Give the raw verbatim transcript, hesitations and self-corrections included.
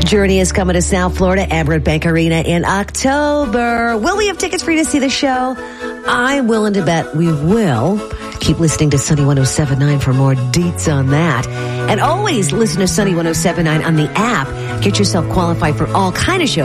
Journey is coming to South Florida, Amerant Bank Arena in October. Will we have tickets for you to see the show? I'm willing to bet we will. Keep listening to Sunny one oh seven point nine for more deets on that. And always listen to Sunny one oh seven point nine on the app. Get yourself qualified for all kind of shows.